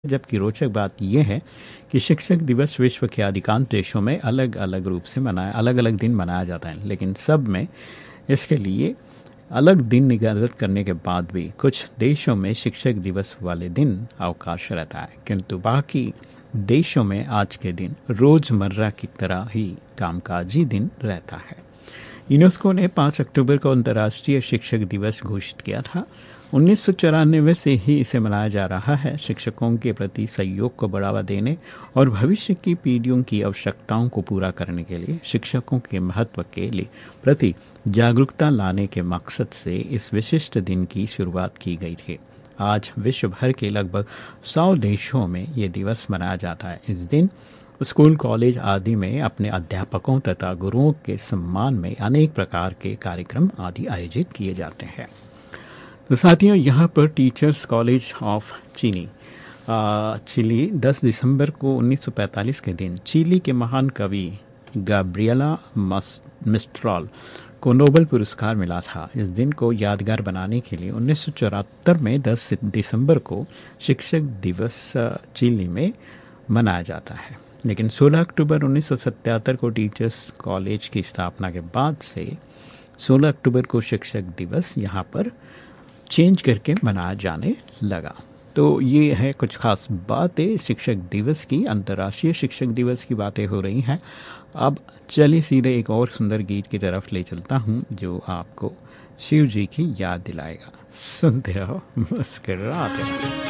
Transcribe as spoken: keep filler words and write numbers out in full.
जबकि रोचक बात यह है कि शिक्षक दिवस विश्व के अधिकांश देशों में अलग अलग रूप से मनाया अलग अलग दिन मनाया जाता है, लेकिन सब में इसके लिए अलग दिन निर्धारित करने के बाद भी कुछ देशों में शिक्षक दिवस वाले दिन अवकाश रहता है, किंतु बाकी देशों में आज के दिन रोजमर्रा की तरह ही कामकाजी दिन रहता है। यूनेस्को ने पाँच अक्टूबर को अंतर्राष्ट्रीय शिक्षक दिवस घोषित किया था। उन्नीस सौ चौरानवे से ही इसे मनाया जा रहा है। शिक्षकों के प्रति सहयोग को बढ़ावा देने और भविष्य की पीढ़ियों की आवश्यकताओं को पूरा करने के लिए शिक्षकों के महत्व के लिए प्रति जागरूकता लाने के मकसद से इस विशिष्ट दिन की शुरुआत की गई थी। आज विश्व भर के लगभग सौ देशों में ये दिवस मनाया जाता है। इस दिन स्कूल, कॉलेज आदि में अपने अध्यापकों तथा गुरुओं के सम्मान में अनेक प्रकार के कार्यक्रम आदि आयोजित किए जाते हैं। तो साथियों, यहाँ पर teachers college of chilli chilli दस दिसंबर को उन्नीस सौ पैंतालीस के दिन चिली के महान कवि गैब्रिएला मिस्ट्राल को नोबेल पुरस्कार मिला था। इस दिन को यादगार बनाने के लिए उन्नीस सौ चौहत्तर में दस दिसंबर को शिक्षक दिवस चिली में मनाया जाता है, लेकिन सोलह अक्टूबर उन्नीस सौ सत्तर को टीचर्स कॉलेज की स्थापना के बाद से सोलह अक्टूबर को शिक्षक दिवस यहाँ पर चेंज करके मनाया जाने लगा। तो ये है कुछ खास बातें शिक्षक दिवस की, अंतर्राष्ट्रीय शिक्षक दिवस की बातें हो रही हैं। अब चलिए सीधे एक और सुंदर गीत की तरफ ले चलता हूँ जो आपको शिव जी की याद दिलाएगा। सुनते रहो, मुस्कुराते रहो।